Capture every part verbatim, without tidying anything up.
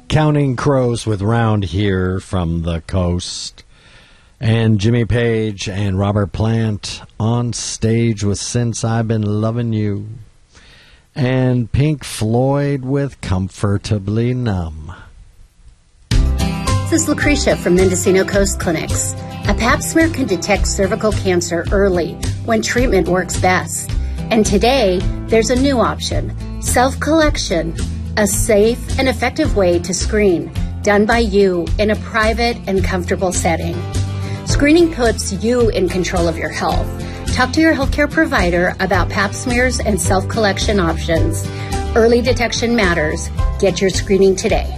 Counting Crows with Round Here from the Coast. And Jimmy Page and Robert Plant on stage with Since I've Been Loving You. And Pink Floyd with Comfortably Numb. This is Lucretia from Mendocino Coast Clinics. A pap smear can detect cervical cancer early when treatment works best. And today, there's a new option, self-collection, a safe and effective way to screen, done by you in a private and comfortable setting. Screening puts you in control of your health. Talk to your healthcare provider about pap smears and self-collection options. Early detection matters. Get your screening today.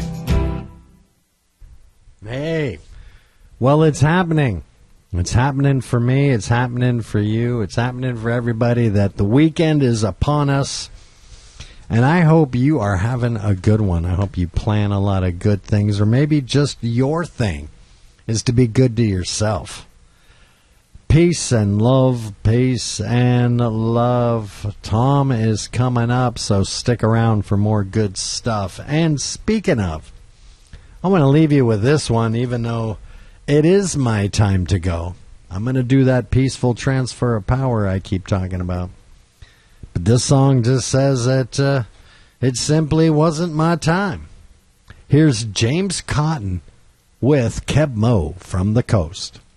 Hey, well, it's happening. It's happening for me. It's happening for you. It's happening for everybody that the weekend is upon us. And I hope you are having a good one. I hope you plan a lot of good things, or maybe just your thing is to be good to yourself. Peace and love, peace and love. Tom is coming up, so stick around for more good stuff. And speaking of, I want to leave you with this one, even though it is my time to go. I'm going to do that peaceful transfer of power I keep talking about. But this song just says that uh, it simply wasn't my time. Here's James Cotton with Keb Mo from the Coast.